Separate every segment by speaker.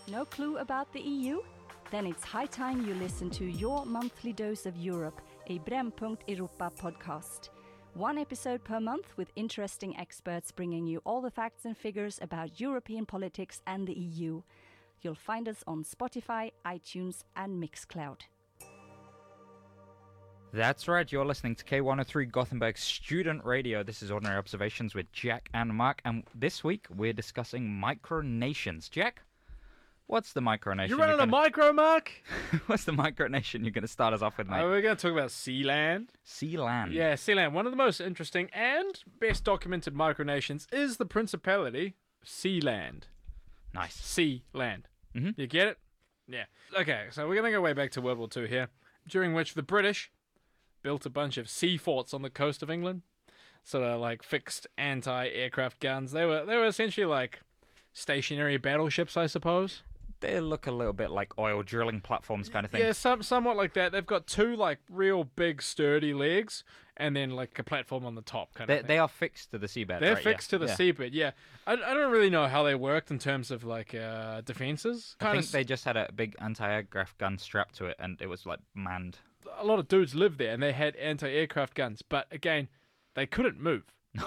Speaker 1: No clue about the EU? Then it's high time you listen to your monthly dose of Europe, a Brännpunkt Europa podcast. One episode per month with interesting experts bringing you all the facts and figures about European politics and the EU. You'll find us on Spotify, iTunes and Mixcloud.
Speaker 2: That's right, you're listening to K103 Gothenburg Student Radio. This is Ordinary Observations with Jack and Mark, and this week we're discussing micronations. Jack, what's the micronation?
Speaker 3: You're running a micro, Mark?
Speaker 2: What's the micronation you're going to start us off with, mate?
Speaker 3: We're going to talk about Sealand.
Speaker 2: Sealand.
Speaker 3: Yeah, Sealand. One of the most interesting and best documented micronations is the Principality of Sealand.
Speaker 2: Nice.
Speaker 3: Sealand.
Speaker 2: Mm-hmm.
Speaker 3: You get it? Yeah. Okay, so we're going to go way back to World War II here, during which the British built a bunch of sea forts on the coast of England. Sort of like fixed anti-aircraft guns. They were essentially like stationary battleships, I suppose.
Speaker 2: They look a little bit like oil drilling platforms kind of thing.
Speaker 3: Yeah, somewhat like that. They've got two like real big sturdy legs and then like a platform on the top kind of thing.
Speaker 2: They are fixed to the seabed,
Speaker 3: They're
Speaker 2: right?
Speaker 3: fixed to the seabed, yeah. I don't really know how they worked in terms of like defenses.
Speaker 2: I think they just had a big anti-aircraft gun strapped to it and it was like manned.
Speaker 3: A lot of dudes lived there and they had anti-aircraft guns, but again, they couldn't move.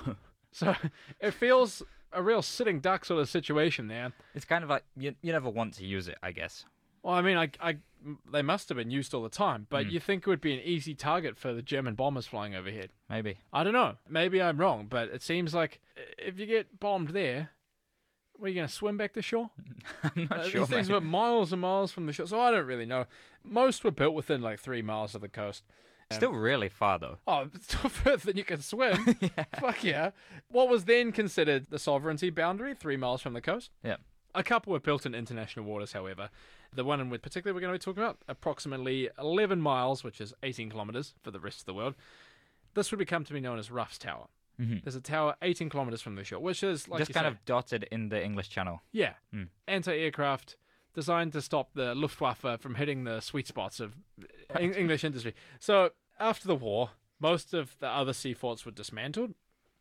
Speaker 3: So it feels a real sitting duck sort of situation there.
Speaker 2: It's kind of like you never want to use it, I guess.
Speaker 3: Well, I mean, they must have been used all the time, but you think it would be an easy target for the German bombers flying overhead.
Speaker 2: Maybe.
Speaker 3: I don't know. Maybe I'm wrong, but it seems like if you get bombed there, what, are you going to swim back to shore?
Speaker 2: I'm not sure,
Speaker 3: These things were miles and miles from the shore, so I don't really know. Most were built within like 3 miles of the coast.
Speaker 2: Still really far, though.
Speaker 3: Oh, it's still further than you can swim. Yeah. Fuck yeah. What was then considered the sovereignty boundary, 3 miles from the coast?
Speaker 2: Yeah.
Speaker 3: A couple were built in international waters, however. The one in which particularly we're going to be talking about, approximately 11 miles, which is 18 kilometres for the rest of the world. This would become to be known as Ruff's Tower. Mm-hmm. There's a tower 18 kilometres from the shore, which is, like
Speaker 2: just kind of dotted in the English Channel.
Speaker 3: Yeah. Anti-aircraft, designed to stop the Luftwaffe from hitting the sweet spots of English industry. So, after the war, most of the other sea forts were dismantled.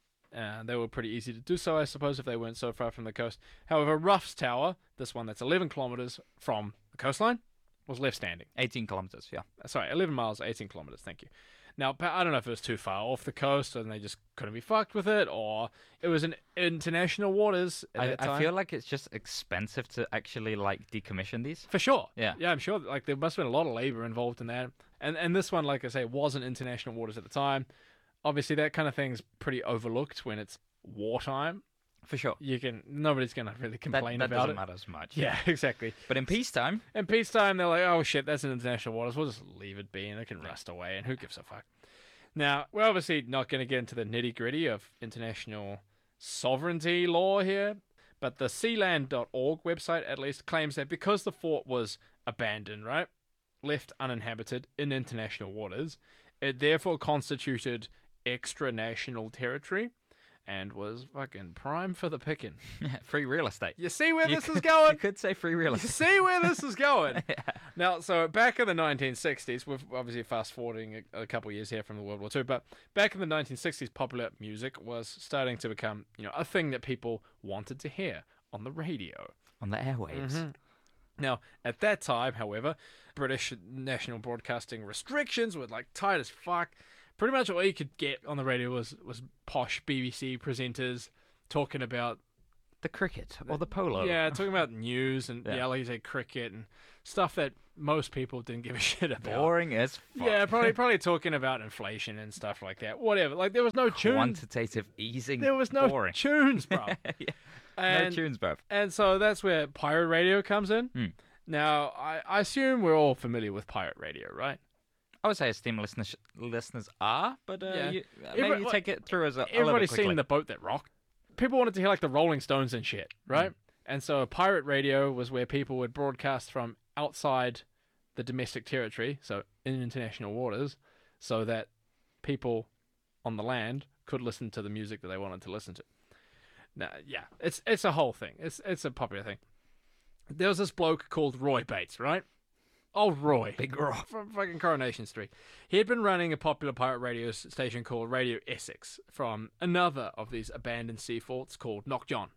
Speaker 3: They were pretty easy to do so, I suppose, if they weren't so far from the coast. However, Ruff's Tower, this one that's 11 kilometres from the coastline, was left standing.
Speaker 2: 18 kilometres, yeah.
Speaker 3: Sorry, 11 miles, 18 kilometres, thank you. Now, I don't know if it was too far off the coast and they just couldn't be fucked with it, or it was in international waters at that time.
Speaker 2: I feel like it's just expensive to actually, like, decommission these.
Speaker 3: For sure.
Speaker 2: Yeah.
Speaker 3: Yeah, I'm sure like there must have been a lot of labour involved in that. And this one, like I say, was in international waters at the time. Obviously, that kind of thing's pretty overlooked when it's wartime.
Speaker 2: For sure.
Speaker 3: Nobody's going to really complain
Speaker 2: that
Speaker 3: about
Speaker 2: doesn't
Speaker 3: it.
Speaker 2: matter as much.
Speaker 3: Yeah, exactly.
Speaker 2: But in peacetime...
Speaker 3: In peacetime, they're like, oh shit, that's in international waters. We'll just leave it be and it can rust away and who gives a fuck. Now, we're obviously not going to get into the nitty-gritty of international sovereignty law here, but the sealand.org website at least claims that because the fort was abandoned, right, left uninhabited in international waters, it therefore constituted extra-national territory and was fucking prime for the picking.
Speaker 2: Yeah, free real estate.
Speaker 3: You see where this is going?
Speaker 2: You could say free real estate.
Speaker 3: You see where this is going?
Speaker 2: Yeah.
Speaker 3: Now, so back in the 1960s, we're obviously fast-forwarding a couple of years here from the World War II, but back in the 1960s, popular music was starting to become, a thing that people wanted to hear on the radio.
Speaker 2: On the airwaves.
Speaker 3: Mm-hmm. Now, at that time, however, British national broadcasting restrictions were like tight as fuck. Pretty much all you could get on the radio was posh BBC presenters talking about
Speaker 2: the cricket or the polo.
Speaker 3: Yeah, talking about news and LEZ cricket and stuff that most people didn't give a shit about.
Speaker 2: Boring as fuck.
Speaker 3: Yeah, probably talking about inflation and stuff like that. Whatever. Like there was no tunes.
Speaker 2: Quantitative easing.
Speaker 3: There was no
Speaker 2: boring.
Speaker 3: Tunes, bro.
Speaker 2: Yeah. No tunes, bro.
Speaker 3: And so that's where pirate radio comes in. Now, I assume we're all familiar with pirate radio, right?
Speaker 2: I would say esteemed listeners are, but maybe you take it through as a little bit
Speaker 3: everybody's
Speaker 2: quickly.
Speaker 3: seen The Boat That Rocked. People wanted to hear like the Rolling Stones and shit, right? And so pirate radio was where people would broadcast from outside the domestic territory, so in international waters, so that people on the land could listen to the music that they wanted to listen to. Now, yeah, it's a whole thing. It's a popular thing. There was this bloke called Roy Bates, right? Old Roy.
Speaker 2: Big Roy.
Speaker 3: From fucking Coronation Street. He had been running a popular pirate radio station called Radio Essex from another of these abandoned sea forts called Knockjohn.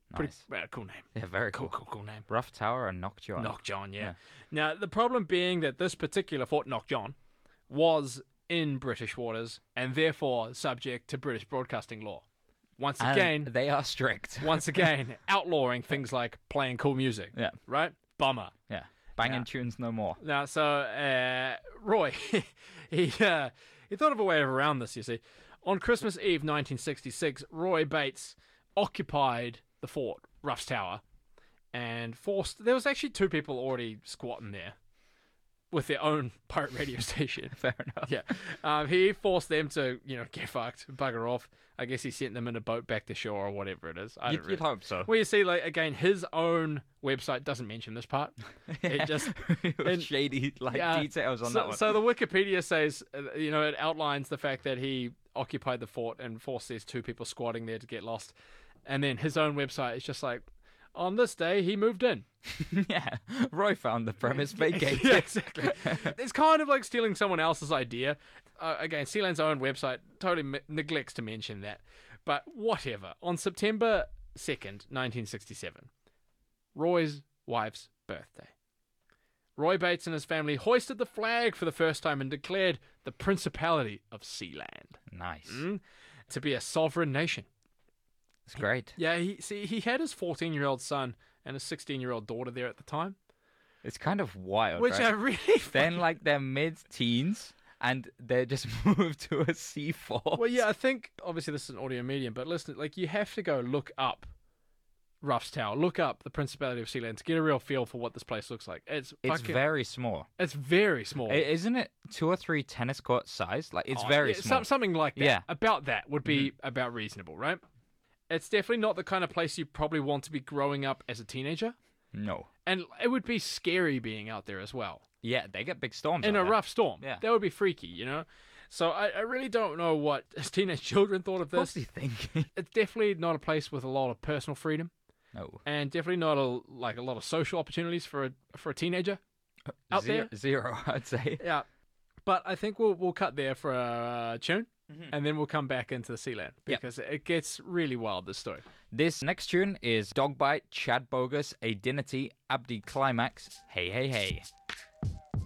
Speaker 2: Nice.
Speaker 3: Cool name.
Speaker 2: Yeah, very cool.
Speaker 3: Cool name.
Speaker 2: Rough Tower and Knockjohn.
Speaker 3: Knockjohn, yeah. Now, the problem being that this particular Fort Knockjohn was in British waters and therefore subject to British broadcasting law. Once again,
Speaker 2: they are strict.
Speaker 3: Outlawing things like playing cool music.
Speaker 2: Yeah.
Speaker 3: Right? Bummer.
Speaker 2: Yeah. Banging tunes no more.
Speaker 3: Now, so Roy, he thought of a way around this, you see. On Christmas Eve 1966, Roy Bates occupied the fort, Ruff's Tower, and forced... There was actually 2 people already squatting there with their own pirate radio station.
Speaker 2: Fair enough.
Speaker 3: Yeah. He forced them to, get fucked, bugger off. I guess he sent them in a boat back to shore or whatever it is.
Speaker 2: You'd hope so.
Speaker 3: Well, you see, again, his own website doesn't mention this part. It just...
Speaker 2: shady, details on that one.
Speaker 3: So the Wikipedia says, it outlines the fact that he occupied the fort and forced these 2 people squatting there to get lost. And then his own website is just like, on this day, he moved in.
Speaker 2: Yeah. Roy found the premise vacated.
Speaker 3: Yeah, exactly. It's kind of like stealing someone else's idea. Again, Sealand's own website totally neglects to mention that. But whatever. On September 2nd, 1967, Roy's wife's birthday, Roy Bates and his family hoisted the flag for the first time and declared the Principality of Sealand
Speaker 2: Nice.
Speaker 3: to be a sovereign nation.
Speaker 2: It's great.
Speaker 3: Yeah, he had his 14-year-old son and his 16-year-old daughter there at the time.
Speaker 2: It's kind of wild,
Speaker 3: Which
Speaker 2: right?
Speaker 3: are really
Speaker 2: Then, they're mid-teens, and they just moved to a seafort.
Speaker 3: Well, yeah, I think, obviously this is an audio medium, but listen, you have to go look up Ruff's Tower, look up the Principality of Sealand to get a real feel for what this place looks like. It's
Speaker 2: very small.
Speaker 3: It's very small.
Speaker 2: Isn't it 2 or 3 tennis court size? It's very small.
Speaker 3: Something like that.
Speaker 2: Yeah.
Speaker 3: About that would be about reasonable, right? It's definitely not the kind of place you probably want to be growing up as a teenager.
Speaker 2: No.
Speaker 3: And it would be scary being out there as well.
Speaker 2: Yeah, they get big storms.
Speaker 3: In
Speaker 2: out
Speaker 3: a
Speaker 2: there.
Speaker 3: rough storm.
Speaker 2: Yeah.
Speaker 3: That would be freaky, So I really don't know what his teenage children thought of
Speaker 2: What's
Speaker 3: this.
Speaker 2: he thinking?
Speaker 3: It's definitely not a place with a lot of personal freedom.
Speaker 2: No.
Speaker 3: And definitely not a lot of social opportunities for a teenager out there.
Speaker 2: Zero, I'd say.
Speaker 3: Yeah. But I think we'll cut there for a tune. And then we'll come back into the Sealand because it gets really wild, this story.
Speaker 2: This next tune is Dogbite, Chad Bogus, Identity, Abdi Climax, Hey Hey Hey.